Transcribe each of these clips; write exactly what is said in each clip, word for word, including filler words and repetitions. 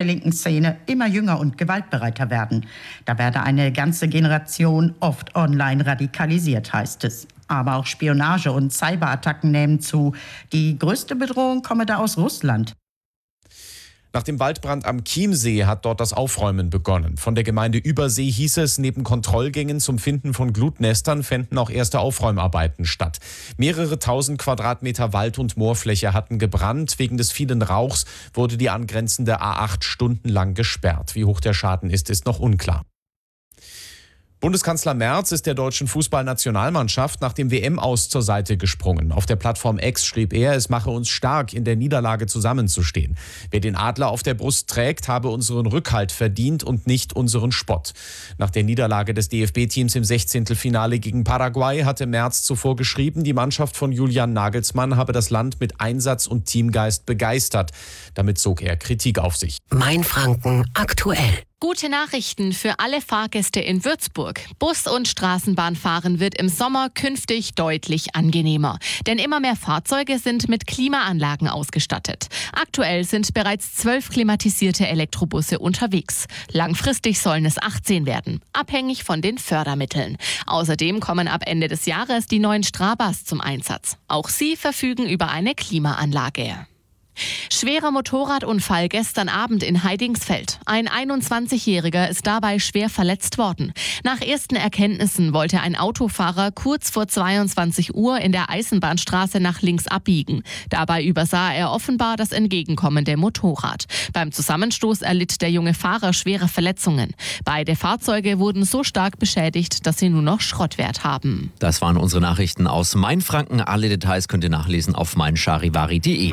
linken Szene immer jünger und gewaltbereiter werden. Da werde eine ganze Generation oft online radikalisiert, heißt es. Aber auch Spionage und Cyberattacken nehmen zu. Die größte Bedrohung komme da aus Russland. Nach dem Waldbrand am Chiemsee hat dort das Aufräumen begonnen. Von der Gemeinde Übersee hieß es, neben Kontrollgängen zum Finden von Glutnestern fänden auch erste Aufräumarbeiten statt. Mehrere tausend Quadratmeter Wald- und Moorfläche hatten gebrannt. Wegen des vielen Rauchs wurde die angrenzende A acht stundenlang gesperrt. Wie hoch der Schaden ist, ist noch unklar. Bundeskanzler Merz ist der deutschen Fußballnationalmannschaft nach dem W M-Aus zur Seite gesprungen. Auf der Plattform X schrieb er, es mache uns stark, in der Niederlage zusammenzustehen. Wer den Adler auf der Brust trägt, habe unseren Rückhalt verdient und nicht unseren Spott. Nach der Niederlage des D F B-Teams im Sechzehntelfinale gegen Paraguay hatte Merz zuvor geschrieben, die Mannschaft von Julian Nagelsmann habe das Land mit Einsatz und Teamgeist begeistert. Damit zog er Kritik auf sich. Mainfranken aktuell. Gute Nachrichten für alle Fahrgäste in Würzburg. Bus- und Straßenbahnfahren wird im Sommer künftig deutlich angenehmer. Denn immer mehr Fahrzeuge sind mit Klimaanlagen ausgestattet. Aktuell sind bereits zwölf klimatisierte Elektrobusse unterwegs. Langfristig sollen es achtzehn werden, abhängig von den Fördermitteln. Außerdem kommen ab Ende des Jahres die neuen Strabas zum Einsatz. Auch sie verfügen über eine Klimaanlage. Schwerer Motorradunfall gestern Abend in Heidingsfeld. Ein einundzwanzigjähriger ist dabei schwer verletzt worden. Nach ersten Erkenntnissen wollte ein Autofahrer kurz vor zweiundzwanzig Uhr in der Eisenbahnstraße nach links abbiegen. Dabei übersah er offenbar das entgegenkommende Motorrad. Beim Zusammenstoß erlitt der junge Fahrer schwere Verletzungen. Beide Fahrzeuge wurden so stark beschädigt, dass sie nur noch Schrottwert haben. Das waren unsere Nachrichten aus Mainfranken. Alle Details könnt ihr nachlesen auf meincharivari punkt de.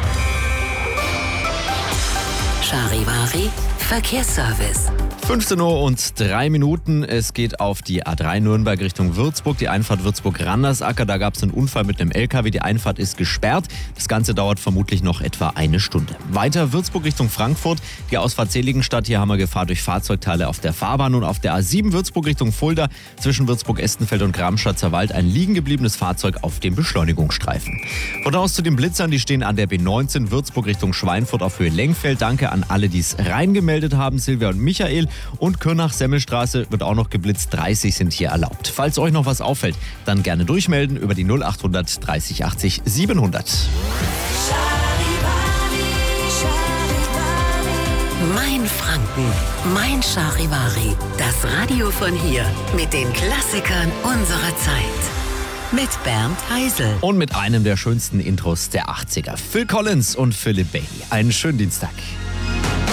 Charivari Verkehrsservice. fünfzehn Uhr und drei Minuten. Es geht auf die A drei Nürnberg Richtung Würzburg. Die Einfahrt Würzburg-Randersacker. Da gab es einen Unfall mit einem L K W. Die Einfahrt ist gesperrt. Das Ganze dauert vermutlich noch etwa eine Stunde. Weiter Würzburg Richtung Frankfurt. Die Ausfahrt Seligenstadt. Hier haben wir Gefahr durch Fahrzeugteile auf der Fahrbahn. Und auf der A sieben Würzburg Richtung Fulda. Zwischen Würzburg-Estenfeld und Gramschatzer Wald ein liegen gebliebenes Fahrzeug auf dem Beschleunigungsstreifen. Von da aus zu den Blitzern. Die stehen an der B neunzehn Würzburg Richtung Schweinfurt auf Höhe Lengfeld. Danke an alle, die es reingemeldet haben. Silvia und Michael. Und Körnach-Semmelstraße wird auch noch geblitzt. dreißig sind hier erlaubt. Falls euch noch was auffällt, dann gerne durchmelden über die null achthundert dreißig achtzig siebenhundert. Mainfranken, Mein Charivari. Das Radio von hier mit den Klassikern unserer Zeit. Mit Bernd Heisel. Und mit einem der schönsten Intros der achtziger. Phil Collins und Philip Bailey. Einen schönen Dienstag.